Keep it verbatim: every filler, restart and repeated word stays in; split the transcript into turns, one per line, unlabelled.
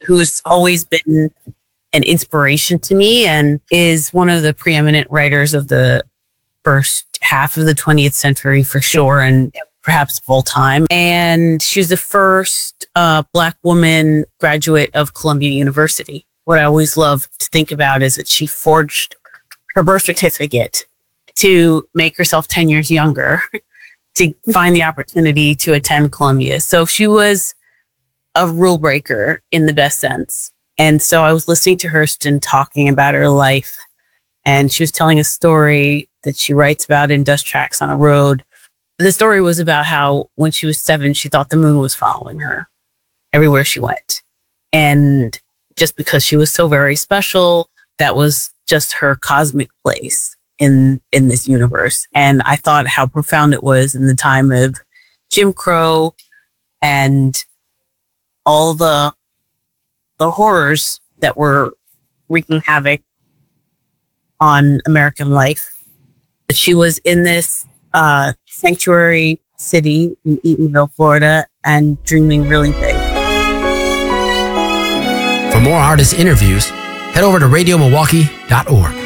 who's always been an inspiration to me and is one of the preeminent writers of the first half of the twentieth century for sure, and perhaps full time. And she was the first uh, Black woman graduate of Columbia University. What I always love to think about is that she forged her birth certificate to make herself ten years younger to find the opportunity to attend Columbia. So she was a rule breaker in the best sense. And so I was listening to Hurston talking about her life, and she was telling a story that she writes about in Dust Tracks on a Road. The story was about how when she was seven, she thought the moon was following her everywhere she went. And just because she was so very special, that was just her cosmic place in, in this universe. And I thought how profound it was in the time of Jim Crow and all the, the horrors that were wreaking havoc on American life. She was in this uh, sanctuary city in Eatonville, Florida, and dreaming really big.
For more artist interviews, head over to radio milwaukee dot org.